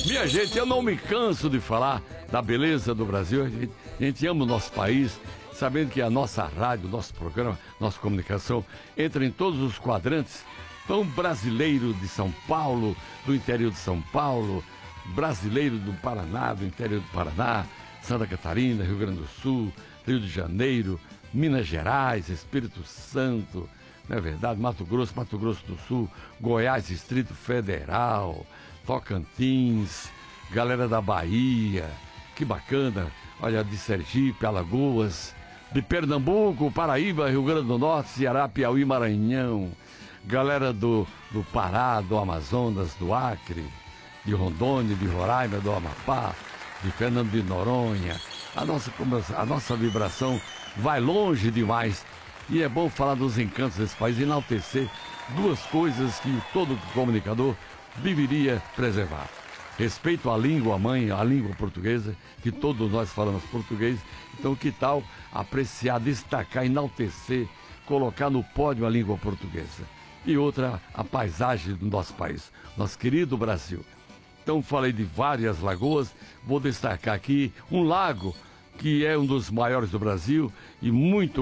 Minha gente, eu não me canso de falar da beleza do Brasil. A gente ama o nosso país, sabendo que a nossa rádio, nosso programa, nossa comunicação entra em todos os quadrantes. Então, brasileiro de São Paulo, do interior de São Paulo, brasileiro do Paraná, do interior do Paraná, Santa Catarina, Rio Grande do Sul, Rio de Janeiro, Minas Gerais, Espírito Santo, não é verdade? Mato Grosso do Sul, Goiás, Distrito Federal, Tocantins, galera da Bahia, que bacana, olha, de Sergipe, Alagoas, de Pernambuco, Paraíba, Rio Grande do Norte, Ceará, Piauí, Maranhão, galera do Pará, do Amazonas, do Acre, de Rondônia, de Roraima, do Amapá, de Fernando de Noronha. A nossa vibração vai longe demais e é bom falar dos encantos desse país, enaltecer duas coisas que todo comunicador deveria preservar: respeito à língua mãe, à língua portuguesa, que todos nós falamos português. Então, que tal apreciar, destacar, enaltecer, colocar no pódio a língua portuguesa? E outra, a paisagem do nosso país, nosso querido Brasil. Então, falei de várias lagoas, vou destacar aqui um lago que é um dos maiores do Brasil e muito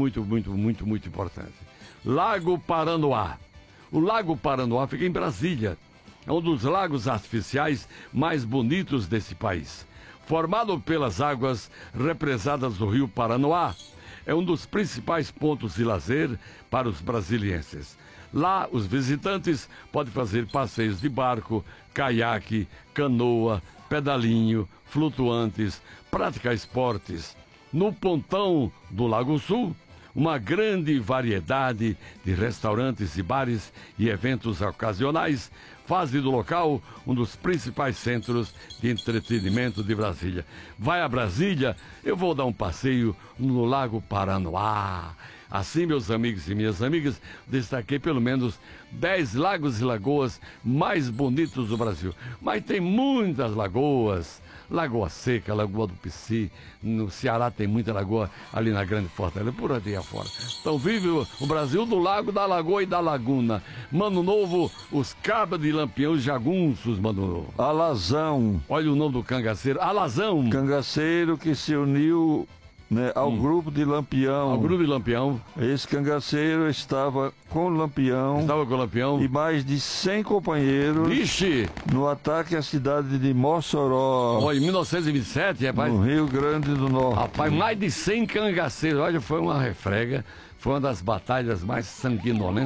importante. Lago Paranoá. O Lago Paranoá fica em Brasília. É um dos lagos artificiais mais bonitos desse país. Formado pelas águas represadas do rio Paranoá, é um dos principais pontos de lazer para os brasilienses. Lá, os visitantes podem fazer passeios de barco, caiaque, canoa, pedalinho, flutuantes, praticar esportes. No pontão do Lago Sul, uma grande variedade de restaurantes e bares e eventos ocasionais fazem do local um dos principais centros de entretenimento de Brasília. Vai a Brasília, eu vou dar um passeio no Lago Paranoá. Assim, meus amigos e minhas amigas, destaquei pelo menos 10 lagos e lagoas mais bonitos do Brasil. Mas tem muitas lagoas. Lagoa Seca, Lagoa do Pici, no Ceará tem muita lagoa ali na Grande Fortaleza, por aí afora. Então vive o Brasil do lago, da lagoa e da laguna. Mano Novo, os cabras de Lampião, os jagunços, Mano Novo. Alazão. Olha o nome do cangaceiro, Alazão. Cangaceiro que se uniu, né, ao grupo de Lampião. Ao grupo de Lampião. Esse cangaceiro estava com Lampião. Estava com Lampião. E mais de 100 companheiros. Vixe! No ataque à cidade de Mossoró. Oh, em 1927, rapaz. No Rio Grande do Norte. Rapaz, mais de 100 cangaceiros. Olha, foi uma refrega. Foi uma das batalhas mais sanguinolentas